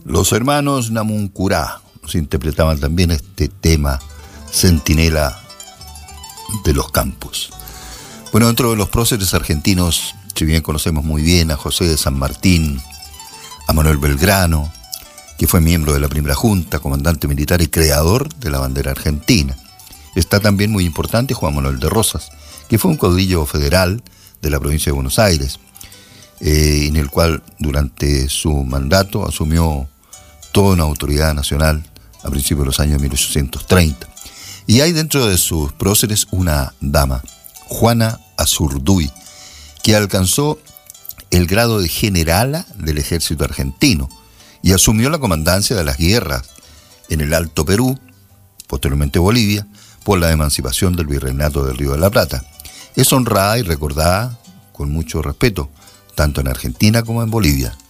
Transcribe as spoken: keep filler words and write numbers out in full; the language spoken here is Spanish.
Los hermanos Namuncurá se interpretaban también este tema, Centinela de los Campos. Bueno, dentro de los próceres argentinos, si bien conocemos muy bien a José de San Martín, a Manuel Belgrano, que fue miembro de la primera junta, comandante militar y creador de la bandera argentina. Está también muy importante Juan Manuel de Rosas, que fue un caudillo federal de la provincia de Buenos Aires, eh, en el cual durante su mandato asumió toda una autoridad nacional a principios de los años mil ochocientos treinta. Y hay dentro de sus próceres una dama, Juana Azurduy, que alcanzó el grado de generala del ejército argentino y asumió la comandancia de las guerras en el Alto Perú, posteriormente Bolivia, por la emancipación del Virreinato del Río de la Plata. Es honrada y recordada con mucho respeto, tanto en Argentina como en Bolivia.